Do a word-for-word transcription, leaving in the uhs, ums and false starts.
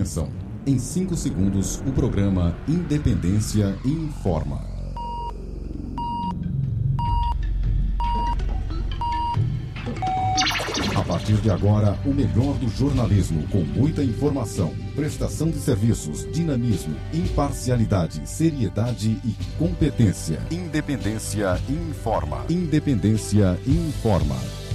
Atenção! Em cinco segundos, o programa Independência informa. A partir de agora, o melhor do jornalismo, com muita informação, prestação de serviços, dinamismo, imparcialidade, seriedade e competência. Independência informa. Independência informa.